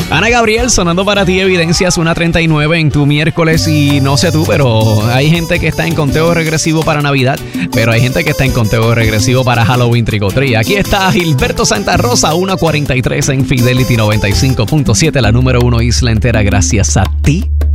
Ana Gabriel sonando para ti, Evidencias 1:39 en tu miércoles. Y no sé tú, pero hay gente que está en conteo regresivo para Navidad, pero hay gente que está en conteo regresivo para Halloween Trick or Treat. Aquí está Gilberto Santa Rosa, 1:43 en Fidelity 95.7, la número 1 isla entera. Gracias a ti